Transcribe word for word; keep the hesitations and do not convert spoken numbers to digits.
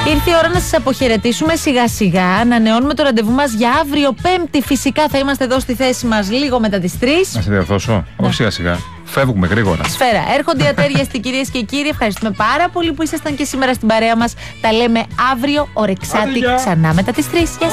Ήρθε η ώρα να σας αποχαιρετήσουμε σιγά σιγά. Ανανεώνουμε το ραντεβού μας για αύριο Πέμπτη. Φυσικά θα είμαστε εδώ στη θέση μας λίγο μετά τις τρεις. Να σε διορθώσω. Όχι σιγά σιγά. Φεύγουμε γρήγορα. Σφαίρα. Έρχονται οι ατέριαστοι, κυρίες και κύριοι. Ευχαριστούμε πάρα πολύ που ήσασταν και σήμερα στην παρέα μας. Τα λέμε αύριο ορεξάτη ξανά μετά τις τρεις. Γεια σας.